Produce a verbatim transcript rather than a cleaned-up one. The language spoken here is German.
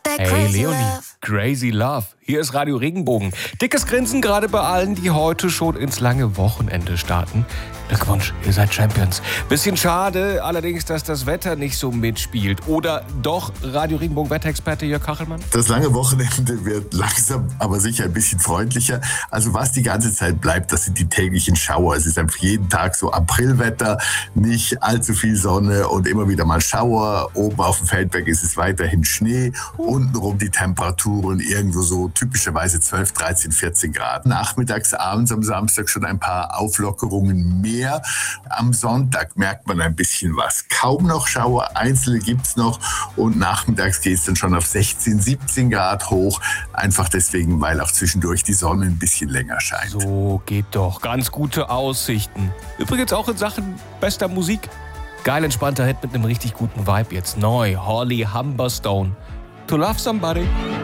Hey Leonie, Crazy Love. Hier ist Radio Regenbogen. Dickes Grinsen gerade bei allen, die heute schon ins lange Wochenende starten. Glückwunsch, ihr seid Champions. Bisschen schade allerdings, dass das Wetter nicht so mitspielt. Oder doch, Radio Regenbogen Wetterexperte Jörg Kachelmann? Das lange Wochenende wird langsam, aber sicher ein bisschen freundlicher. Also was die ganze Zeit bleibt, das sind die täglichen Schauer. Es ist einfach jeden Tag so Aprilwetter, nicht allzu viel Sonne und immer wieder mal Schauer. Oben auf dem Feldberg ist es weiterhin Schnee. Untenrum die Temperaturen irgendwo so typischerweise zwölf, dreizehn, vierzehn Grad. Nachmittags, abends am Samstag schon ein paar Auflockerungen mehr. Am Sonntag merkt man ein bisschen was. Kaum noch Schauer, einzelne gibt's noch und nachmittags geht es dann schon auf sechzehn, siebzehn Grad hoch. Einfach deswegen, weil auch zwischendurch die Sonne ein bisschen länger scheint. So geht doch. Ganz gute Aussichten. Übrigens auch in Sachen bester Musik. Geil entspannter Hit mit einem richtig guten Vibe jetzt neu. Holly Humberstone. To Love Somebody.